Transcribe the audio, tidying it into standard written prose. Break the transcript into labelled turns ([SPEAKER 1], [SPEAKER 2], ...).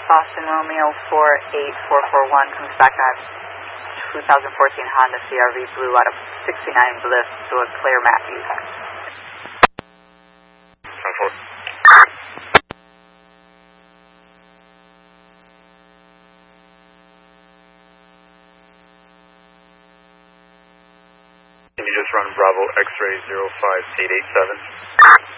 [SPEAKER 1] Boston Romeo 48441 comes back at 2014 Honda CRV Blue out of 69 Bliss to a Claire Matthews.
[SPEAKER 2] Can you just run Bravo X-ray 05887?